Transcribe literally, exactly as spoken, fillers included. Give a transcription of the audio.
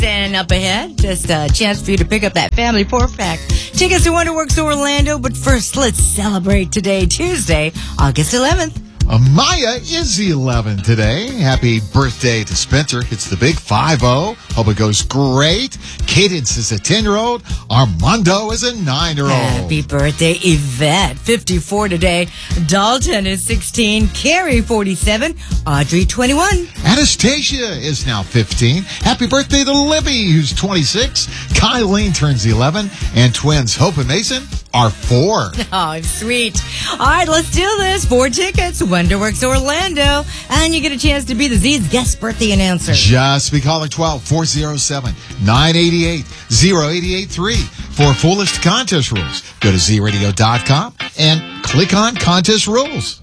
And up ahead, just a chance for you to pick up that family four-pack. Tickets to Wonderworks Orlando, but first, let's celebrate today, Tuesday, August eleventh. Uh, Maya is eleven today. Happy birthday to Spencer. It's the big five oh. Hope it goes great. Cadence is a ten-year-old. Armando is a nine-year-old. Happy birthday, Yvette, fifty-four today. Dalton is sixteen. Carrie, forty-seven. Audrey, twenty-one. Anastasia is now fifteen. Happy birthday to Libby, who's twenty-six. Kylene turns eleven. And twins Hope and Mason are four. Oh, sweet. All right, let's do this. Four tickets, Wonderworks Orlando. And you get a chance to be the Z's guest birthday announcer. Just be calling twelve four oh seven nine eight eight oh eight eight three for full list contest rules. Go to z radio dot com and click on contest rules.